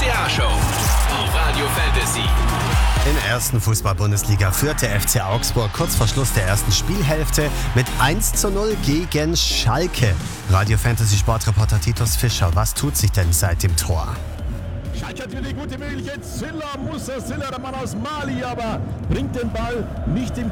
FCA-Show auf Radio Fantasy. In der ersten Fußball-Bundesliga führt der FC Augsburg kurz vor Schluss der ersten Spielhälfte mit 1:0 gegen Schalke. Radio Fantasy Sportreporter Titus Fischer, was tut sich denn seit dem Tor? Schalke hat wieder die gute Möglichkeit. Ziller, der Mann aus Mali, aber bringt den Ball nicht im